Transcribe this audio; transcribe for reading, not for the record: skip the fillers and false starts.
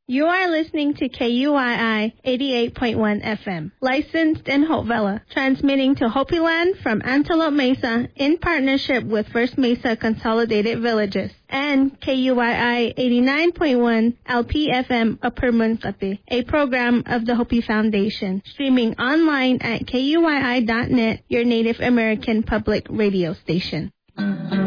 You are listening to KUII 88.1 FM, licensed in Hope Valley, transmitting to Hopi Land from Antelope Mesa in partnership with First Mesa Consolidated Villages, and KUII 89.1 LP-FM Upper Muncate, a program of the Hopi Foundation, streaming online at KUII.net, your Native American public radio station.